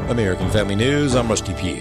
American Family News, I'm Rusty Pugh.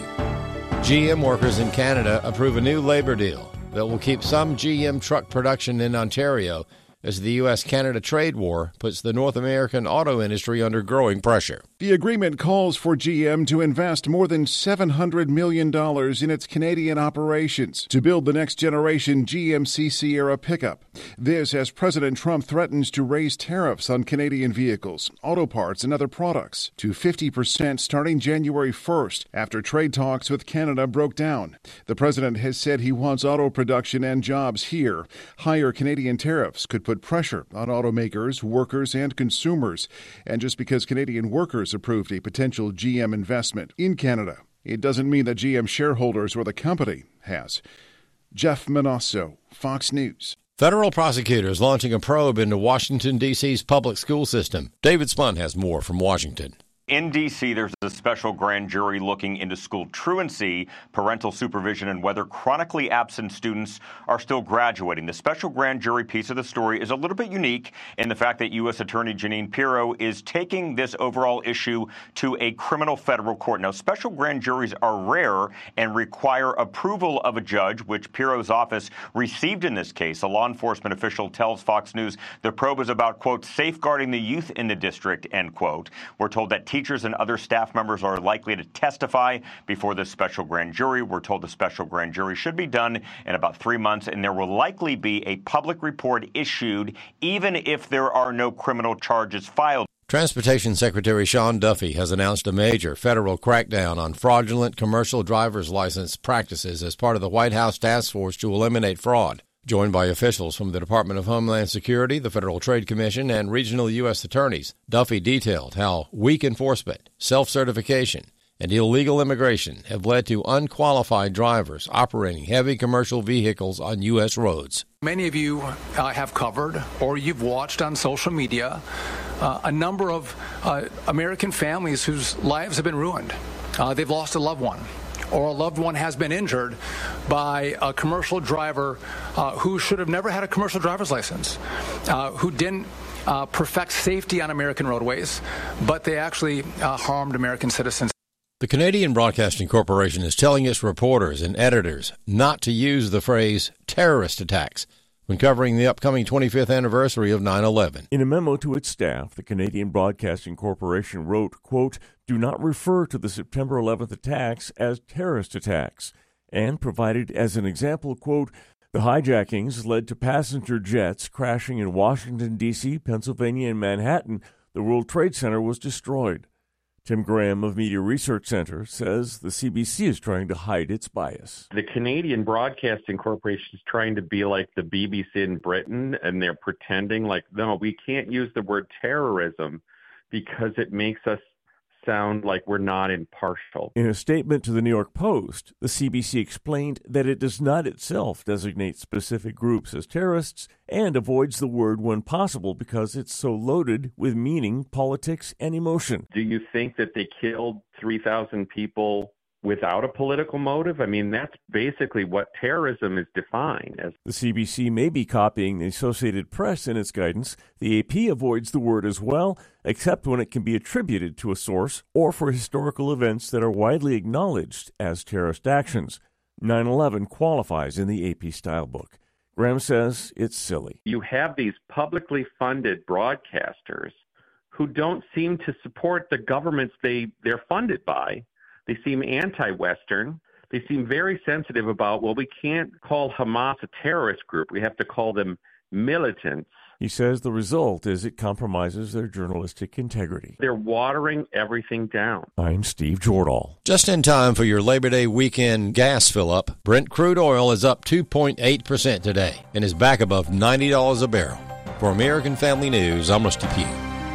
GM workers in Canada approve a new labor deal that will keep some GM truck production in Ontario as the U.S.-Canada trade war puts the North American auto industry under growing pressure. The agreement calls for GM to invest more than $700 million in its Canadian operations to build the next-generation GMC Sierra pickup. This as President Trump threatens to raise tariffs on Canadian vehicles, auto parts, and other products to 50% starting January 1st after trade talks with Canada broke down. The president has said he wants auto production and jobs here. Higher Canadian tariffs could put pressure on automakers, workers, and consumers. And just because Canadian workers approved a potential GM investment in Canada, it doesn't mean that GM shareholders or the company has. Jeff Manasso, Fox News. Federal prosecutors launching a probe into Washington, D.C.'s public school system. David Spunt has more from Washington. In D.C., there's a special grand jury looking into school truancy, parental supervision, and whether chronically absent students are still graduating. The special grand jury piece of the story is a little bit unique in the fact that U.S. Attorney Jeanine Pirro is taking this overall issue to a criminal federal court. Now, special grand juries are rare and require approval of a judge, which Pirro's office received in this case. A law enforcement official tells Fox News the probe is about, quote, safeguarding the youth in the district, end quote. We're told that teachers and other staff members are likely to testify before this special grand jury. We're told the special grand jury should be done in about 3 months, and there will likely be a public report issued even if there are no criminal charges filed. Transportation Secretary Sean Duffy has announced a major federal crackdown on fraudulent commercial driver's license practices as part of the White House task force to eliminate fraud. Joined by officials from the Department of Homeland Security, the Federal Trade Commission, and regional U.S. attorneys, Duffy detailed how weak enforcement, self-certification, and illegal immigration have led to unqualified drivers operating heavy commercial vehicles on U.S. roads. Many of you have covered or you've watched on social media a number of American families whose lives have been ruined. They've lost a loved one, or a loved one has been injured by a commercial driver who should have never had a commercial driver's license, who didn't perfect safety on American roadways, but they actually harmed American citizens. The Canadian Broadcasting Corporation is telling its reporters and editors not to use the phrase terrorist attacks when covering the upcoming 25th anniversary of 9/11. In a memo to its staff, the Canadian Broadcasting Corporation wrote, quote, do not refer to the September 11th attacks as terrorist attacks, and provided as an example, quote, the hijackings led to passenger jets crashing in Washington, D.C., Pennsylvania, and Manhattan. The World Trade Center was destroyed. Tim Graham of Media Research Center says the CBC is trying to hide its bias. The Canadian Broadcasting Corporation is trying to be like the BBC in Britain, and they're pretending like, no, we can't use the word terrorism because it makes us sound like we're not impartial. In a statement to the New York Post, the CBC explained that it does not itself designate specific groups as terrorists and avoids the word when possible because it's so loaded with meaning, politics, and emotion. Do you think that they killed 3,000 people without a political motive? I mean, that's basically what terrorism is defined as. The CBC may be copying the Associated Press in its guidance. The AP avoids the word as well, except when it can be attributed to a source or for historical events that are widely acknowledged as terrorist actions. 9/11 qualifies in the AP style book. Graham says it's silly. You have these publicly funded broadcasters who don't seem to support the governments they're funded by. They seem anti-Western. They seem very sensitive about, well, we can't call Hamas a terrorist group. We have to call them militants. He says the result is it compromises their journalistic integrity. They're watering everything down. I'm Steve Jordahl. Just in time for your Labor Day weekend gas fill-up, Brent crude oil is up 2.8% today and is back above $90 a barrel. For American Family News, I'm Rusty Pugh.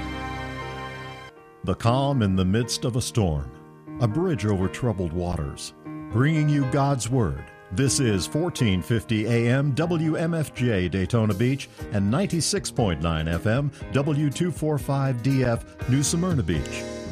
The calm in the midst of a storm. A bridge over troubled waters, bringing you God's Word. This is 1450 AM WMFJ Daytona Beach and 96.9 FM W245DF New Smyrna Beach.